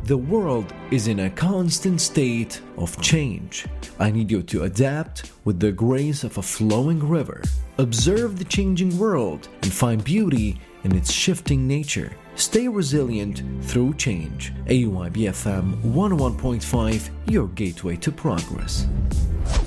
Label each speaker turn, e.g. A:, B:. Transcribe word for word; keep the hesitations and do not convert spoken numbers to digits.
A: The world is in a constant state of change. I need you to adapt with the grace of a flowing river. Observe the changing world and find beauty in its shifting nature. Stay resilient through change. A U I B F M one oh one point five, your gateway to progress.